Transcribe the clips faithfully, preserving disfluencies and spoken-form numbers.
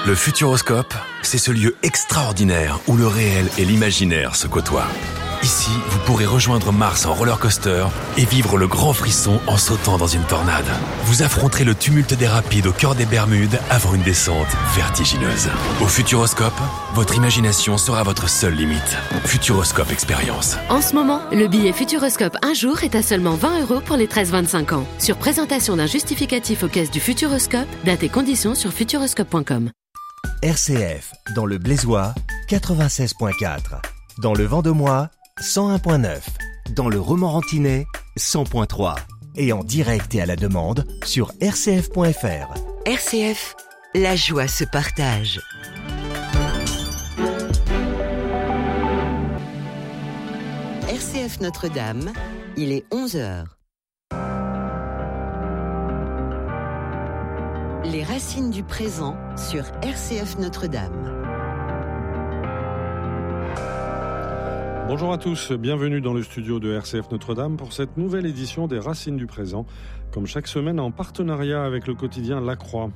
Le Futuroscope, c'est ce lieu extraordinaire où le réel et l'imaginaire se côtoient. Ici, vous pourrez rejoindre Mars en roller coaster et vivre le grand frisson en sautant dans une tornade. Vous affronterez le tumulte des rapides au cœur des Bermudes avant une descente vertigineuse. Au Futuroscope, votre imagination sera votre seule limite. Futuroscope Expérience. En ce moment, le billet Futuroscope un jour est à seulement vingt euros pour les treize vingt-cinq ans. Sur présentation d'un justificatif aux caisses du Futuroscope, date et conditions sur futuroscope point com. R C F, dans le Blésois, quatre-vingt-seize virgule quatre. Dans le Vendomois, cent un virgule neuf. Dans le Romorantinais, cent virgule trois. Et en direct et à la demande sur r c f point f r. R C F, la joie se partage. R C F Notre-Dame, il est onze heures. Les racines du présent sur R C F Notre-Dame. Bonjour à tous, bienvenue dans le studio de R C F Notre-Dame pour cette nouvelle édition des Racines du présent, comme chaque semaine en partenariat avec le quotidien La Croix.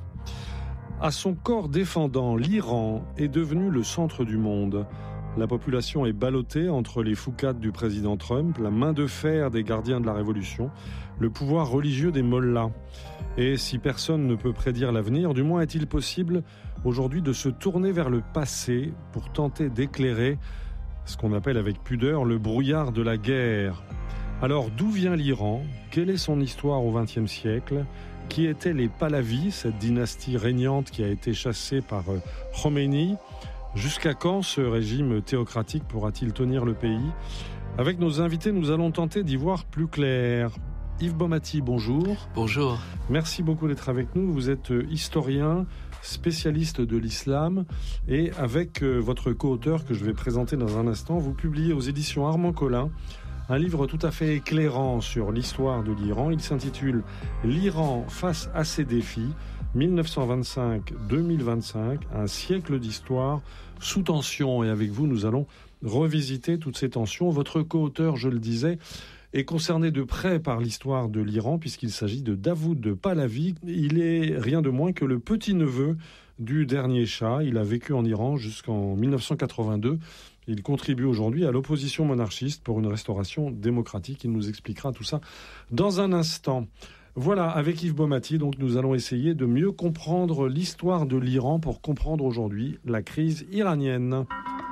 À son corps défendant, l'Iran est devenu le centre du monde. La population est ballottée entre les foucades du président Trump, la main de fer des gardiens de la révolution, le pouvoir religieux des mollahs. Et si personne ne peut prédire l'avenir, du moins est-il possible aujourd'hui de se tourner vers le passé pour tenter d'éclairer ce qu'on appelle avec pudeur le brouillard de la guerre. Alors d'où vient l'Iran ? Quelle est son histoire au vingtième siècle ? Qui étaient les Pahlavis, cette dynastie régnante qui a été chassée par Khomeini ? Jusqu'à quand ce régime théocratique pourra-t-il tenir le pays ? Avec nos invités, nous allons tenter d'y voir plus clair. Yves Baumati, bonjour. Bonjour. Merci beaucoup d'être avec nous. Vous êtes historien, spécialiste de l'islam et avec votre co-auteur que je vais présenter dans un instant, vous publiez aux éditions Armand Collin un livre tout à fait éclairant sur l'histoire de l'Iran. Il s'intitule « L'Iran face à ses défis ». mille neuf cent vingt-cinq à deux mille vingt-cinq, un siècle d'histoire sous tension. Et avec vous, nous allons revisiter toutes ces tensions. Votre co-auteur, je le disais, est concerné de près par l'histoire de l'Iran, puisqu'il s'agit de Davoud Pahlavi. Il est rien de moins que le petit-neveu du dernier Shah. Il a vécu en Iran jusqu'en mille neuf cent quatre-vingt-deux. Il contribue aujourd'hui à l'opposition monarchiste pour une restauration démocratique. Il nous expliquera tout ça dans un instant. Voilà, avec Yves Baumati, donc nous allons essayer de mieux comprendre l'histoire de l'Iran pour comprendre aujourd'hui la crise iranienne.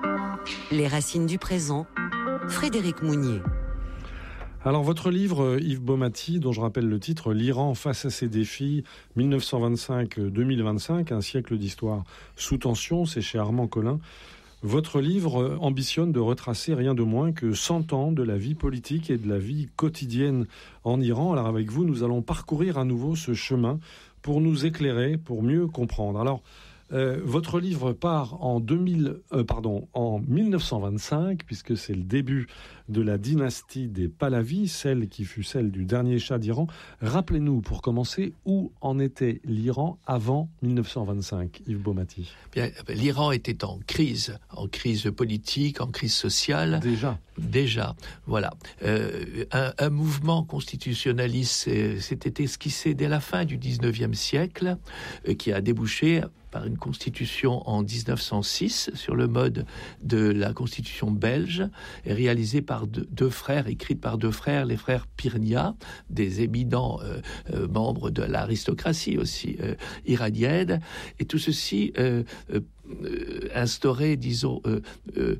Les racines du présent, Frédéric Mounier. Alors votre livre, Yves Baumati, dont je rappelle le titre, L'Iran face à ses défis, mille neuf cent vingt-cinq à deux mille vingt-cinq, un siècle d'histoire sous tension, c'est chez Armand Collin. Votre livre ambitionne de retracer rien de moins que cent ans de la vie politique et de la vie quotidienne en Iran. Alors avec vous, nous allons parcourir à nouveau ce chemin pour nous éclairer, pour mieux comprendre. Alors, euh, votre livre part en, deux mille, euh, pardon, en mille neuf cent vingt-cinq, puisque c'est le début de la dynastie des Pahlavis, celle qui fut celle du dernier Shah d'Iran. Rappelez-nous, pour commencer, où en était l'Iran avant mille neuf cent vingt-cinq, Yves Baumati ? Bien, l'Iran était en crise, en crise politique, en crise sociale. Déjà Déjà, voilà. Euh, un, un mouvement constitutionnaliste s'était esquissé dès la fin du dix-neuvième siècle, euh, qui a débouché par une constitution en dix-neuf cent six, sur le mode de la constitution belge, et réalisée par deux, deux frères, écrite par deux frères, les frères Pirnia, des éminents euh, euh, membres de l'aristocratie aussi euh, iranienne. Et tout ceci euh, euh, instauré, disons, euh, euh,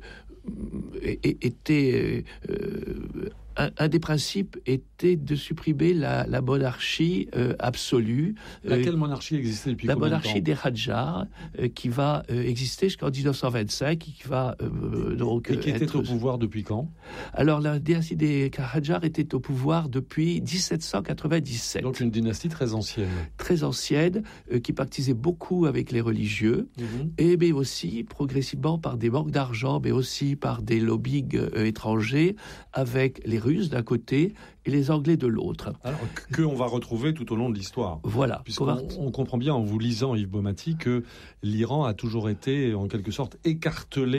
était... Euh, Un, un des principes était de supprimer la, la monarchie euh, absolue. Laquelle euh, monarchie existait depuis la combien de temps ? La monarchie des Hadjars, euh, qui va euh, exister jusqu'en dix-neuf cent vingt-cinq, qui va euh, donc et qui était être... au pouvoir depuis quand ? Alors la dynastie des Hadjars était au pouvoir depuis dix-sept cent quatre-vingt-dix-sept. Donc une dynastie très ancienne. Très ancienne, euh, qui pactisait beaucoup avec les religieux, mm-hmm. et mais aussi progressivement par des manques d'argent, mais aussi par des lobbying euh, étrangers avec les Russes d'un côté et les Anglais de l'autre. Alors que on va retrouver tout au long de l'histoire. Voilà. Puisqu'on on comprend bien en vous lisant, Yves Baumati, que l'Iran a toujours été en quelque sorte écartelé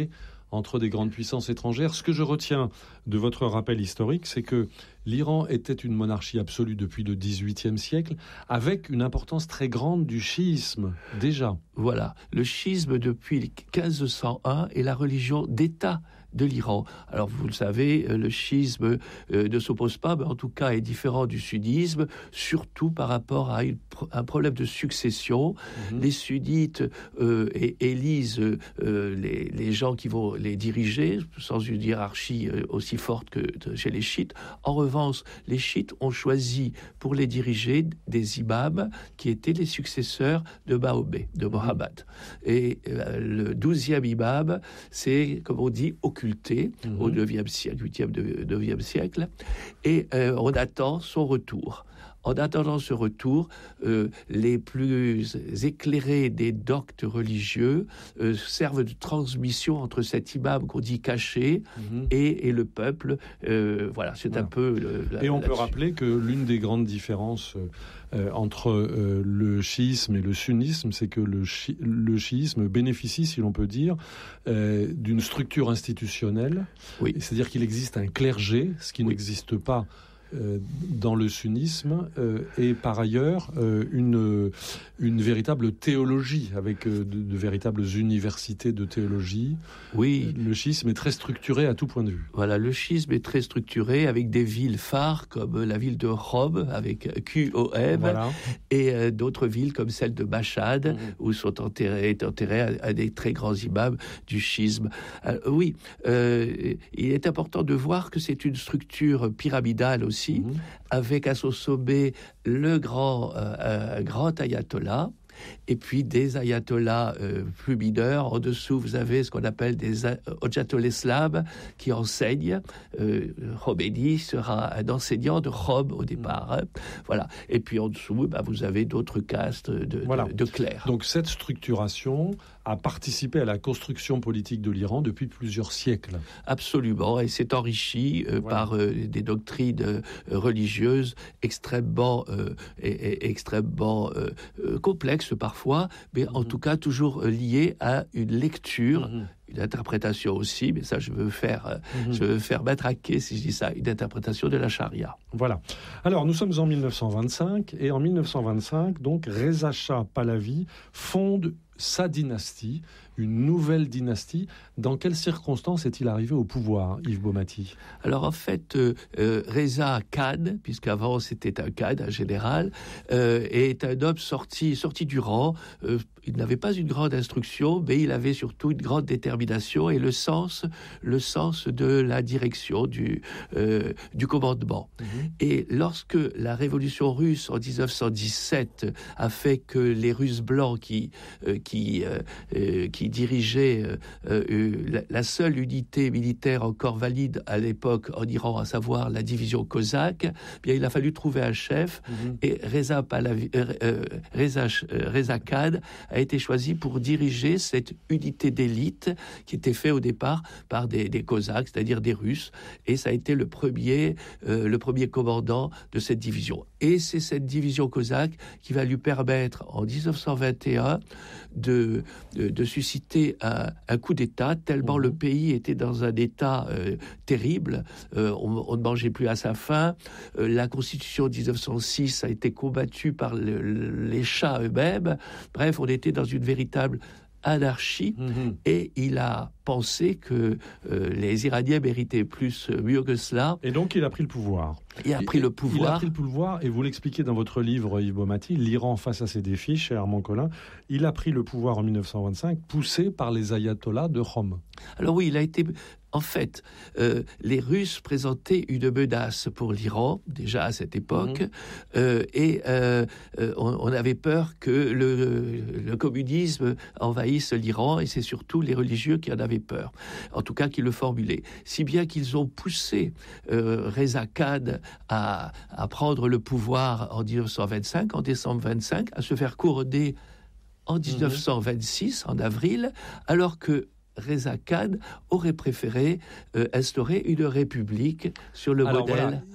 entre des grandes puissances étrangères. Ce que je retiens de votre rappel historique, c'est que l'Iran était une monarchie absolue depuis le dix-huitième siècle, avec une importance très grande du chiisme, déjà. Voilà, le chiisme depuis quinze cent un est la religion d'État de l'Iran. Alors vous le savez, le chiisme euh, ne s'oppose pas, mais en tout cas est différent du sunnisme, surtout par rapport à une, un problème de succession. Mmh. Les sunnites euh, élisent euh, les, les gens qui vont les diriger, sans une hiérarchie euh, aussi forte que chez les chiites. En revanche, les chiites ont choisi pour les diriger des imams qui étaient les successeurs de Mahomet, de Mohammed. Et euh, le douzième imam, c'est, comme on dit, occulté mmh. au neuvième siècle, huitième, neuvième siècle, et euh, on attend son retour. En attendant ce retour, euh, les plus éclairés des doctes religieux euh, servent de transmission entre cet imam qu'on dit caché mmh. et, et le peuple. Euh, voilà, c'est voilà. un peu... Le, la, et on là-dessus. peut rappeler que l'une des grandes différences euh, entre euh, le chiisme et le sunnisme, c'est que le, chi- le chiisme bénéficie, si l'on peut dire, euh, d'une structure institutionnelle. Oui. C'est-à-dire qu'il existe un clergé, ce qui oui. n'existe pas Euh, dans le sunnisme, euh, et par ailleurs euh, une, une véritable théologie, avec euh, de, de véritables universités de théologie. Oui. Le chiisme est très structuré à tout point de vue. Voilà, le chiisme est très structuré, avec des villes phares comme la ville de Qom, avec Q O M, voilà. et euh, d'autres villes comme celle de Mashhad, mmh. où sont enterrés, enterrés à, à des très grands imams du chiisme. Euh, oui, euh, il est important de voir que c'est une structure pyramidale aussi, Mmh. avec à son sommet le grand, euh, grand ayatollah, et puis des ayatollahs euh, plus mineurs. En dessous, vous avez ce qu'on appelle des Hojjatul Islam qui enseignent. Euh, Khomeini sera un enseignant de Qom au départ. Hein. Voilà. Et puis en dessous, bah, vous avez d'autres castes de, voilà. de, de clercs. Donc cette structuration a participé à la construction politique de l'Iran depuis plusieurs siècles. Absolument, et s'est enrichi euh, voilà. par euh, des doctrines euh, religieuses extrêmement, euh, et, et extrêmement euh, euh, complexes parfois, mais mmh. en tout cas toujours liées à une lecture, mmh. une interprétation aussi, mais ça je veux faire, mmh. je veux faire matraquer, si je dis ça, une interprétation de la charia. Voilà. Alors nous sommes en dix-neuf cent vingt-cinq, et en dix-neuf cent vingt-cinq, donc Reza Shah Pahlavi fonde sa dynastie, une nouvelle dynastie. Dans quelles circonstances est-il arrivé au pouvoir, Yves Baumati ? Alors en fait, euh, euh, Reza Khan, puisqu'avant c'était un Khan, un général, euh, est un homme sorti, sorti du rang. Euh, il n'avait pas une grande instruction, mais il avait surtout une grande détermination et le sens, le sens de la direction, du, euh, du commandement. Mmh. Et lorsque la révolution russe en dix-neuf cent dix-sept a fait que les Russes blancs qui, euh, qui, euh, euh, qui dirigeaient euh, euh, la, la seule unité militaire encore valide à l'époque en Iran, à savoir la division cosaque, bien il a fallu trouver un chef, mmh. et Reza, Pahlavi, euh, euh, Reza, euh, Reza Khan a été choisi pour diriger cette unité d'élite qui était faite au départ par des, des Cosaques, c'est-à-dire des Russes, et ça a été le premier, euh, le premier commandant de cette division. Et c'est cette division cosaque qui va lui permettre, en dix-neuf cent vingt et un, de, de, de susciter un, un coup d'État, tellement mmh. le pays était dans un état euh, terrible, euh, on, on ne mangeait plus à sa faim, euh, la constitution de dix-neuf cent six a été combattue par le, les Shahs eux-mêmes, bref, on était dans une véritable anarchie, mmh. et il a pensé que euh, les Iraniens méritaient plus, euh, mieux que cela. Et donc il a pris le pouvoir. Il a pris le pouvoir. Il a pris le pouvoir, et vous l'expliquez dans votre livre, Yves Baumati, l'Iran face à ses défis, chez Armand Collin. Il a pris le pouvoir en dix-neuf cent vingt-cinq, poussé par les ayatollahs de Qom. Alors oui, il a été... En fait, euh, les Russes présentaient une menace pour l'Iran, déjà à cette époque, mmh. euh, et euh, euh, on, on avait peur que le, le communisme envahisse l'Iran, et c'est surtout les religieux qui en avaient peur, en tout cas qui le formulaient. Si bien qu'ils ont poussé euh, Reza Khan à, à prendre le pouvoir en dix-neuf cent vingt-cinq, en décembre vingt-cinq, à se faire couronner en dix-neuf cent vingt-six, mmh. en avril, alors que Reza Khan aurait préféré euh, instaurer une république sur le Alors modèle. Voilà, il,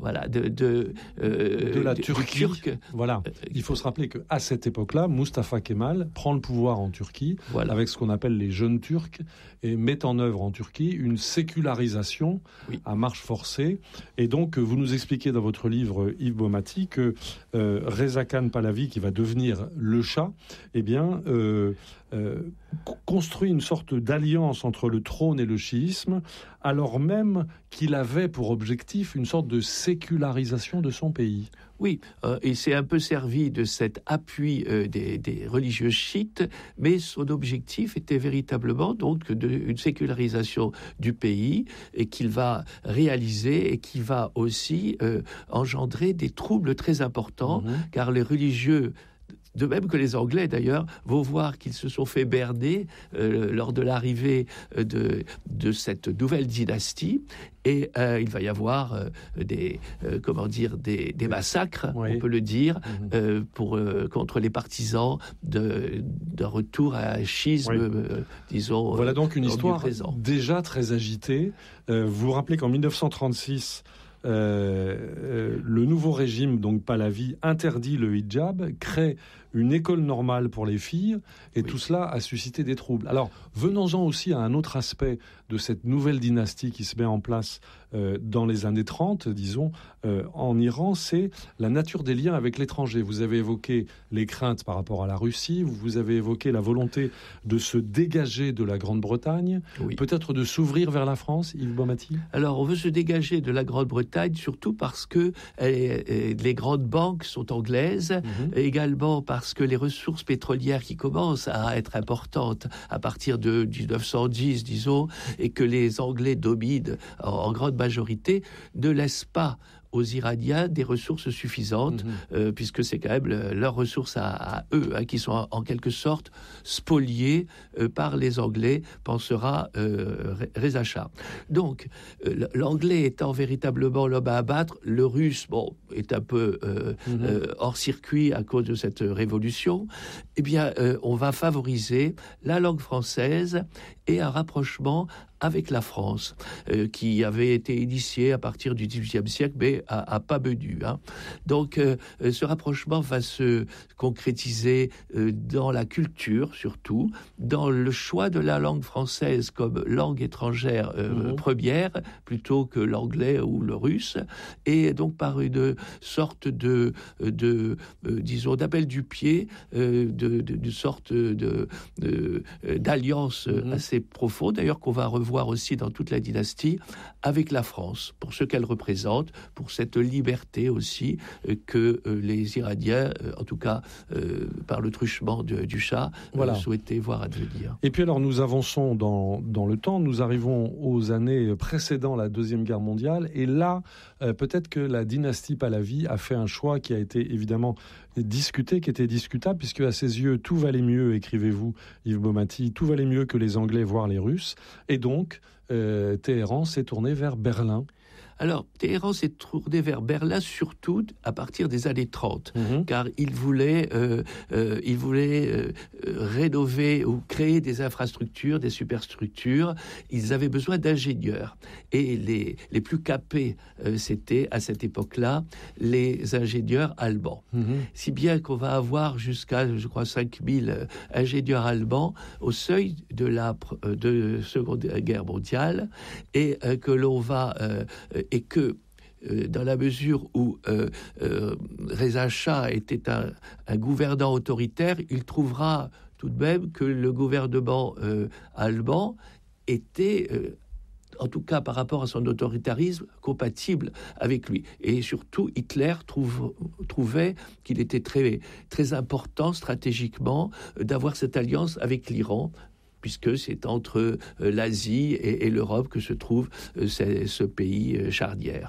voilà, de de, euh, de la de, Turquie. Turc. Voilà. Il faut se rappeler qu'à cette époque-là, Mustafa Kemal prend le pouvoir en Turquie voilà. avec ce qu'on appelle les jeunes Turcs et met en œuvre en Turquie une sécularisation oui. à marche forcée. Et donc, vous nous expliquez dans votre livre, Yves Baumati, que euh, Reza Khan Pahlavi, qui va devenir le Shah, eh bien, euh, euh, construit une sorte d'alliance entre le trône et le chiisme, alors même qu'il avait pour objectif une sorte de sécularisation de son pays. Oui, euh, il s'est un peu servi de cet appui euh, des, des religieux chiites, mais son objectif était véritablement donc de, une sécularisation du pays et qu'il va réaliser et qui va aussi euh, engendrer des troubles très importants, mmh. car les religieux, de même que les Anglais d'ailleurs, vont voir qu'ils se sont fait berner euh, lors de l'arrivée de, de cette nouvelle dynastie, et euh, il va y avoir euh, des, euh, comment dire, des, des massacres, oui. on peut le dire, mmh. euh, pour, euh, contre les partisans de, d'un retour à un schisme, oui. euh, disons. Voilà donc une histoire présent. déjà très agitée. Euh, vous vous rappelez qu'en dix-neuf cent trente-six, Euh, euh, le nouveau régime, donc Pahlavi, interdit le hijab, crée une école normale pour les filles, et oui. tout cela a suscité des troubles. Alors, venons-en aussi à un autre aspect de cette nouvelle dynastie qui se met en place euh, dans les années trente, disons, euh, en Iran, c'est la nature des liens avec l'étranger. Vous avez évoqué les craintes par rapport à la Russie, vous avez évoqué la volonté de se dégager de la Grande-Bretagne, oui. peut-être de s'ouvrir vers la France, Yves Baumati ? Alors, on veut se dégager de la Grande-Bretagne, surtout parce que euh, les grandes banques sont anglaises, mmh. également parce que les ressources pétrolières qui commencent à être importantes à partir de dix-neuf cent dix, disons, et que les Anglais dominent en, en grande majorité, ne laissent pas aux Iraniens des ressources suffisantes, mmh. euh, puisque c'est quand même le, leurs ressources à, à eux, hein, qui sont en, en quelque sorte spoliées euh, par les Anglais, pensera euh, Reza Shah. Donc, euh, l'Anglais étant véritablement l'homme à abattre, le Russe, bon, est un peu euh, mmh. euh, hors circuit à cause de cette révolution, eh bien, euh, on va favoriser la langue française et un rapprochement avec la France, euh, qui avait été initiée à partir du dix-huitième siècle, mais à, à pas menu. Hein. Donc, euh, ce rapprochement va se concrétiser euh, dans la culture, surtout, dans le choix de la langue française comme langue étrangère euh, mmh. première, plutôt que l'anglais ou le russe, et donc par une sorte de, de euh, disons, d'appel du pied, euh, de, de, de sorte de, de, d'alliance mmh. assez profonde, d'ailleurs qu'on va revoir aussi dans toute la dynastie, avec la France, pour ce qu'elle représente, pour cette liberté aussi euh, que euh, les Iraniens, euh, en tout cas euh, par le truchement de, du Shah, voilà. euh, souhaitaient voir advenir. Et puis alors nous avançons dans, dans le temps, nous arrivons aux années précédant la Deuxième Guerre mondiale, et là, euh, peut-être que la dynastie Pahlavi a fait un choix qui a été évidemment discuté, qui était discutable, puisque à ses yeux, tout valait mieux, écrivez-vous Yves Baumati, tout valait mieux que les Anglais, voire les Russes, et donc euh, Téhéran s'est tourné vers Berlin. Alors, Téhéran s'est tourné vers Berlin surtout à partir des années trente, mmh. car il voulait, euh, euh, il voulait euh, rénover ou créer des infrastructures, des superstructures. Ils avaient besoin d'ingénieurs. Et les, les plus capés, euh, c'était, à cette époque-là, les ingénieurs allemands. Mmh. Si bien qu'on va avoir jusqu'à, je crois, cinq mille ingénieurs allemands au seuil de la de Seconde Guerre mondiale, et euh, que l'on va... Euh, et que euh, dans la mesure où euh, euh, Reza Shah était un, un gouvernant autoritaire, il trouvera tout de même que le gouvernement euh, allemand était, euh, en tout cas par rapport à son autoritarisme, compatible avec lui. Et surtout, Hitler trouve, trouvait qu'il était très, très important stratégiquement d'avoir cette alliance avec l'Iran, puisque c'est entre euh, l'Asie et, et l'Europe que se trouve euh, ce, ce pays euh, charnière.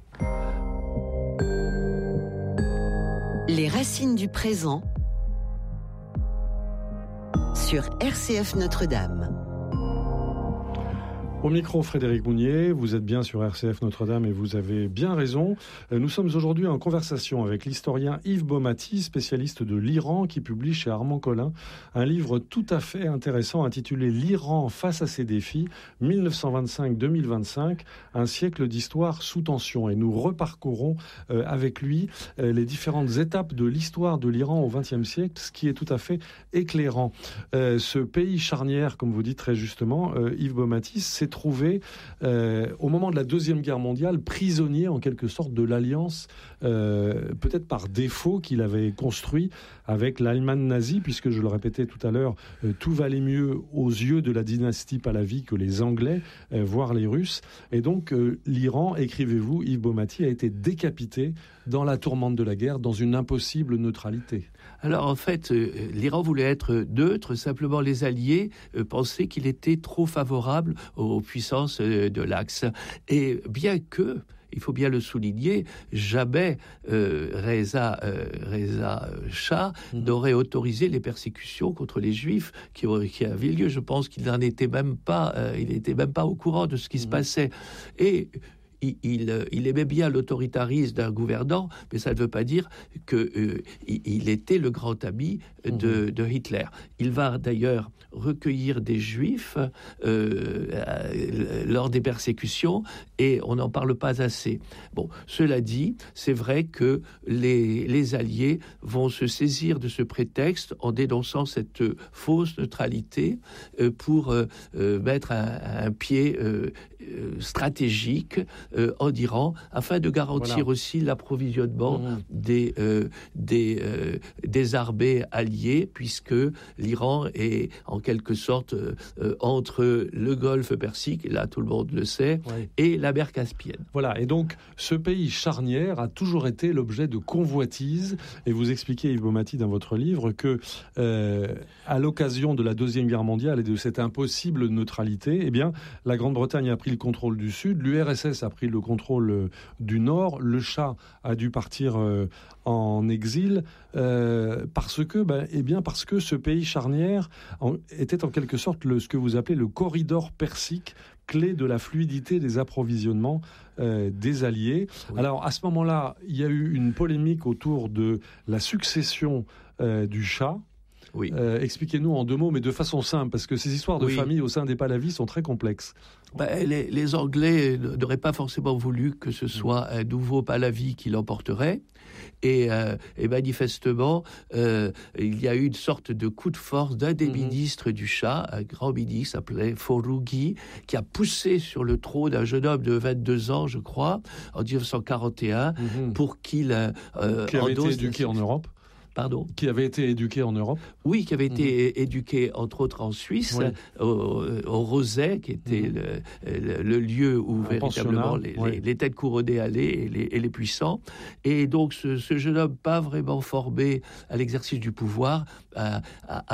Les racines du présent sur R C F Notre-Dame. Au micro, Frédéric Mounier, vous êtes bien sur R C F Notre-Dame et vous avez bien raison. Nous sommes aujourd'hui en conversation avec l'historien Yves Baumati, spécialiste de l'Iran, qui publie chez Armand Collin un livre tout à fait intéressant intitulé « L'Iran face à ses défis, mille neuf cent vingt-cinq deux mille vingt-cinq, un siècle d'histoire sous tension ». Et nous reparcourons euh, avec lui euh, les différentes étapes de l'histoire de l'Iran au vingtième siècle, ce qui est tout à fait éclairant. Euh, ce pays charnière, comme vous dites très justement, euh, Yves Baumati, s'est trouvé euh, au moment de la Deuxième Guerre mondiale prisonnier en quelque sorte de l'alliance, euh, peut-être par défaut, qu'il avait construit avec l'Allemagne nazie, puisque je le répétais tout à l'heure, euh, tout valait mieux aux yeux de la dynastie Pahlavi que les Anglais, euh, voire les Russes. Et donc euh, l'Iran, écrivez-vous, Yves Baumati, a été décapité dans la tourmente de la guerre, dans une impossible neutralité. Alors en fait, euh, l'Iran voulait être neutre, simplement les Alliés euh, pensaient qu'il était trop favorable aux puissances euh, de l'Axe. Et bien que, il faut bien le souligner, jamais euh, Reza, euh, Reza Shah mmh. n'aurait autorisé les persécutions contre les Juifs qui, qui avaient lieu. Je pense qu'il n'en était même pas, euh, il n'était même pas au courant de ce qui mmh. se passait. Et Il, il, il aimait bien l'autoritarisme d'un gouvernant, mais ça ne veut pas dire qu'il euh, il était le grand ami de, de Hitler. Il va d'ailleurs recueillir des Juifs euh, lors des persécutions, et on n'en parle pas assez. Bon, cela dit, c'est vrai que les, les Alliés vont se saisir de ce prétexte en dénonçant cette fausse neutralité euh, pour euh, mettre un, un pied euh, stratégique Euh, en Iran, afin de garantir voilà. aussi l'approvisionnement mmh. des, euh, des, euh, des armées alliées, puisque l'Iran est en quelque sorte euh, euh, entre le golfe Persique, et là tout le monde le sait, oui. et la mer Caspienne. Voilà, et donc ce pays charnière a toujours été l'objet de convoitises, et vous expliquez, Yves Baumati, dans votre livre, que euh, à l'occasion de la Deuxième Guerre mondiale et de cette impossible neutralité, eh bien, la Grande-Bretagne a pris le contrôle du Sud, l'U R S S a pris le contrôle euh, du Nord, le Shah a dû partir euh, en exil euh, parce que, ben, eh bien, parce que ce pays charnière en, était en quelque sorte le, ce que vous appelez le corridor persique, clé de la fluidité des approvisionnements euh, des Alliés. Oui. Alors à ce moment-là, il y a eu une polémique autour de la succession euh, du Shah. Oui. Euh, expliquez-nous en deux mots, mais de façon simple, parce que ces histoires de oui. famille au sein des Pahlavis sont très complexes. Ben, les, les Anglais n'auraient pas forcément voulu que ce soit un nouveau Pahlavi qui l'emporterait. Et, euh, et manifestement, euh, il y a eu une sorte de coup de force d'un des mm-hmm. ministres du Shah, un grand ministre appelé Foroughi, qui a poussé sur le trône un jeune homme de vingt-deux ans, je crois, en dix-neuf cent quarante et un, mm-hmm. pour qu'il euh, qui avait été éduqué en Europe. Pardon. Qui avait été éduqué en Europe. Oui, qui avait été mmh. éduqué, entre autres, en Suisse, oui. au, au Roset, qui était mmh. le, le, le lieu où Un véritablement les, oui. les, les têtes couronnées allaient et les, et les puissants. Et donc, ce, ce jeune homme, pas vraiment formé à l'exercice du pouvoir, a, a,